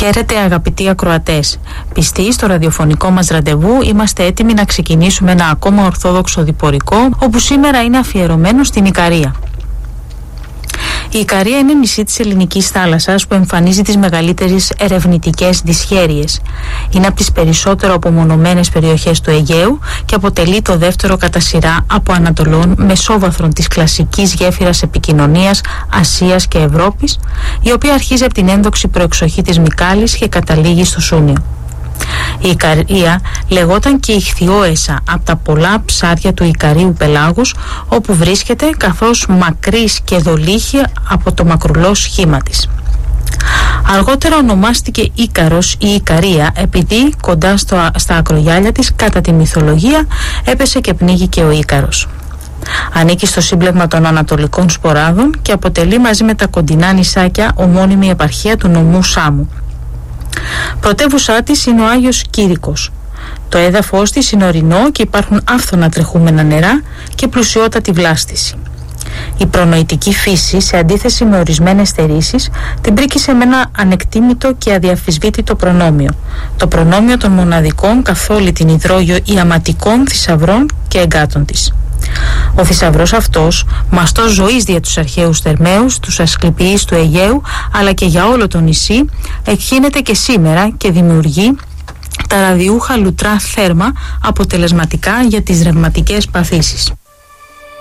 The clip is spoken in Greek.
Χαίρετε αγαπητοί ακροατές. Πιστοί στο ραδιοφωνικό μας ραντεβού, είμαστε έτοιμοι να ξεκινήσουμε ένα ακόμα ορθόδοξο διπορικό, όπου σήμερα είναι αφιερωμένο στην Ικαρία. Η Ικαρία είναι νησί της ελληνικής θάλασσας που εμφανίζει τις μεγαλύτερες ερευνητικές δυσχέρειες. Είναι από τις περισσότερο απομονωμένες περιοχές του Αιγαίου και αποτελεί το δεύτερο κατά σειρά από Ανατολών μεσόβαθρον της κλασικής γέφυρας επικοινωνίας Ασίας και Ευρώπης, η οποία αρχίζει από την ένδοξη προεξοχή της Μικάλης και καταλήγει στο Σούνιο. Η Ικαρία λεγόταν και Ιχθυόεσα από τα πολλά ψάρια του Ικαρίου πελάγους, όπου βρίσκεται, καθώς μακρύς και δολίχη από το μακρουλό σχήμα της. Αργότερα ονομάστηκε Ίκαρος ή Ικαρία επειδή κοντά στα ακρογιάλια της, κατά τη μυθολογία, έπεσε και πνίγηκε ο Ίκαρος. Ανήκει στο σύμπλεγμα των Ανατολικών Σποράδων και αποτελεί μαζί με τα κοντινά νησάκια ομώνυμη επαρχία του νομού Σάμου. Πρωτεύουσά της είναι ο Άγιος Κήρυκος. Το έδαφος της είναι ορεινό και υπάρχουν άφθονα τρεχούμενα νερά και πλουσιότατη βλάστηση. Η προνοητική φύση, σε αντίθεση με ορισμένες στερήσεις, την πρίκησε με ένα ανεκτήμητο και αδιαφυσβήτητο προνόμιο. Το προνόμιο των μοναδικών καθ' όλη την υδρόγειο ιαματικών θησαυρών και εγκάτων της. Ο θησαυρός αυτός, μαστός ζωής δια τους αρχαίους Θερμαίους, τους Ασκληπιείς του Αιγαίου, αλλά και για όλο το νησί, εκχύνεται και σήμερα και δημιουργεί τα ραδιούχα λουτρά θέρμα αποτελεσματικά για τις ρευματικές παθήσεις.